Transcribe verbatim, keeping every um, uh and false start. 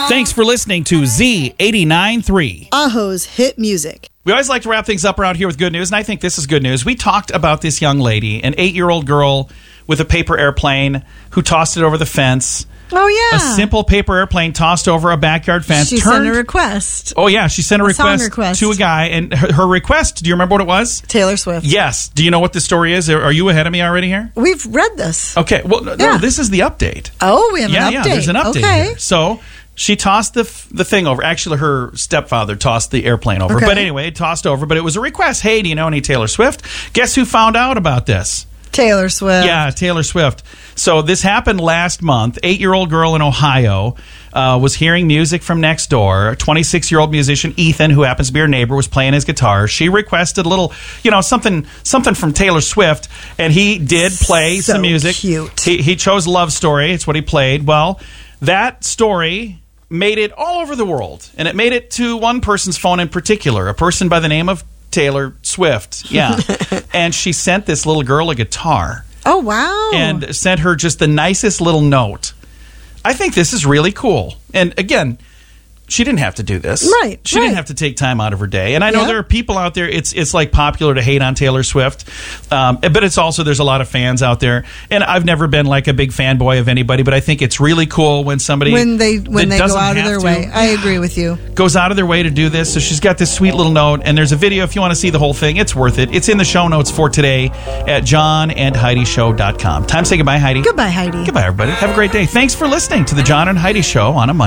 Thanks for listening to Z eighty-nine point three. Aho's hit music. We always like to wrap things up around here with good news, and I think this is good news. We talked about this young lady, an eight-year-old girl with a paper airplane who tossed it over the fence. Oh, yeah. A simple paper airplane tossed over a backyard fence. She turned, sent a request. Oh, yeah. She sent a, A song request, request. to a guy, and her, her request, do you remember what it was? Taylor Swift. Yes. Do you know what the story is? Are you ahead of me already here? We've read this. Okay. Well, no, Yeah. no, this is the update. Oh, we have yeah, an update. Yeah, there's an update Okay. here. So she tossed the f- the thing over. Actually, her stepfather tossed the airplane over. Okay. But anyway, it tossed over. But it was a request. Hey, do you know any Taylor Swift? Guess who found out about this? Taylor Swift. Yeah, Taylor Swift. So this happened last month. Eight-year-old girl in Ohio uh, was hearing music from next door. twenty-six-year-old musician Ethan, who happens to be her neighbor, was playing his guitar. She requested a little, you know, something something from Taylor Swift, and he did play So some music. cute. He, he chose Love Story. It's what he played. Well, that story made it all over the world, and it made it to one person's phone in particular, a person by the name of Taylor Swift. Yeah. And she sent this little girl a guitar Oh, wow. and sent her just the nicest little note. I think this is really cool. And again, she didn't have to do this. Right, She didn't right. have to take time out of her day. And I know Yeah. there are people out there, it's it's like popular to hate on Taylor Swift. Um, but it's also, there's a lot of fans out there. And I've never been like a big fanboy of anybody, but I think it's really cool when somebody when they when that they go doesn't out of have their to, way. I agree with you. goes out of their way to do this. So she's got this sweet little note, and there's a video if you want to see the whole thing. It's worth it. It's in the show notes for today at john and heidi show dot com. Time to say goodbye, Heidi. Goodbye, Heidi. Goodbye, everybody. Have a great day. Thanks for listening to the John and Heidi Show on a Monday.